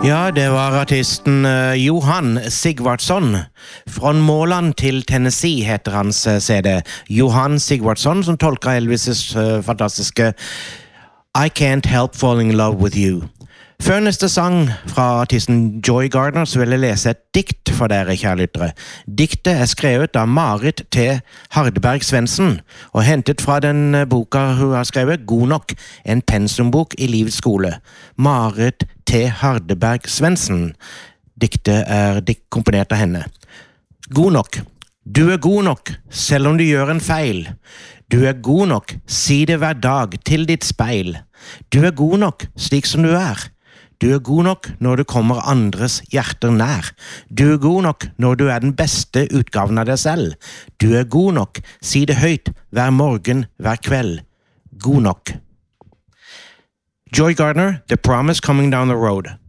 Ja, det var artisten Johan Sigvardsson. Från Måland til Tennessee heter hans CD. Johan Sigvardsson, som tolker Elvis' fantastiske I Can't Help Falling in Love With You. Før neste sang fra artisten Joy Gardner, så vil jeg lese et dikt for dere, kjære lyttere. Diktet skrevet av Marit T. Hardeberg Svendsen, og hentet fra den boka hun har skrevet, God nok, en pensumbok i livets skole. Marit T. Hardeberg Svendsen. Diktet komponert av henne. God nok. Du god nok, selv om du gjør en feil. Du god nok, si det hver dag til ditt speil. Du god nok, slik som du Du god nok når du kommer andres hjerter nær. Du god nok når du den beste utgaven av deg selv. Du god nok, si det høyt, hver morgen, hver kveld. God nok. Joy Gardner, The Promise Coming Down the Road.